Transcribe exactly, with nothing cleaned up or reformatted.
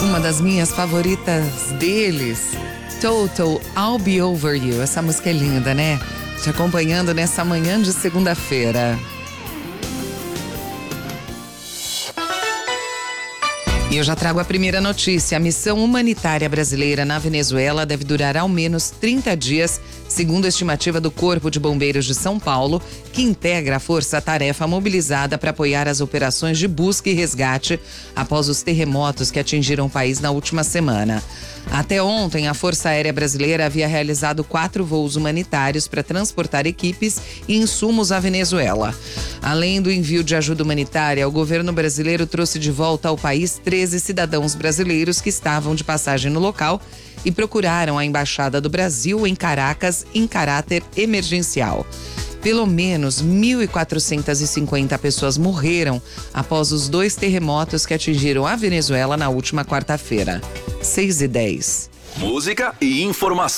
uma das minhas favoritas deles, Total, I'll Be Over You. Essa música é linda, né? Te acompanhando nessa manhã de segunda-feira. E eu já trago a primeira notícia. A missão humanitária brasileira na Venezuela deve durar ao menos trinta dias, segundo a estimativa do Corpo de Bombeiros de São Paulo, que integra a força-tarefa mobilizada para apoiar as operações de busca e resgate após os terremotos que atingiram o país na última semana. Até ontem, a Força Aérea Brasileira havia realizado quatro voos humanitários para transportar equipes e insumos à Venezuela. Além do envio de ajuda humanitária, o governo brasileiro trouxe de volta ao país treze cidadãos brasileiros que estavam de passagem no local e procuraram a Embaixada do Brasil em Caracas em caráter emergencial. Pelo menos mil quatrocentas e cinquenta pessoas morreram após os dois terremotos que atingiram a Venezuela na última quarta-feira. seis e dez. Música e informação.